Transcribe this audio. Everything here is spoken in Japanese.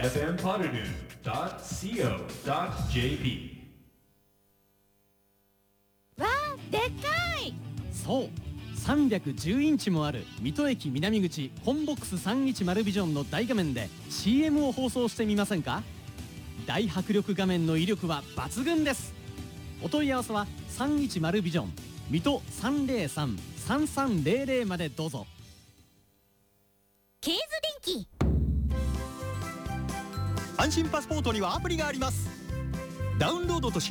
fmpoddernoon.co.jp。 わあ、でっかい。 そう310インチもある水戸駅南口コンボックス310ビジョンの大画面で CM を放送してみませんか？大迫力画面の威力は抜群です。お問い合わせは310ビジョン水戸303-3300までどうぞ。 ケーズ電機。 安心パスポートにはアプリがあります。ダウンロードと